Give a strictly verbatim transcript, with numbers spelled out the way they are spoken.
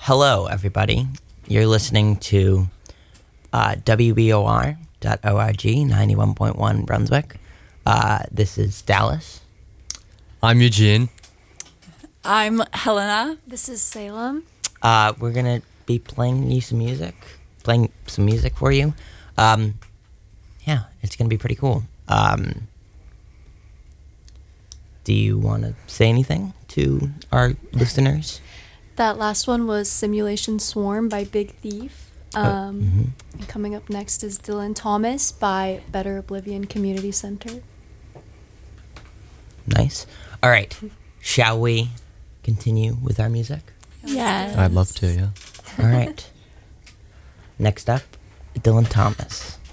hello, everybody. You're listening to uh, W B O R dot org, ninety-one point one Brunswick. Uh, this is Dallas. I'm Eugene. I'm Helena. This is Salem. Uh, we're going to be playing you some music, playing some music for you. Um, yeah, it's going to be pretty cool. Um, do you want to say anything to our listeners? That last one was Simulation Swarm by Big Thief. Um, oh, mm-hmm. And coming up next is Dylan Thomas by Better Oblivion Community Center. Nice. All right. Shall we continue with our music? Yes. I'd love to, yeah. All right. Next up, Dylan Thomas.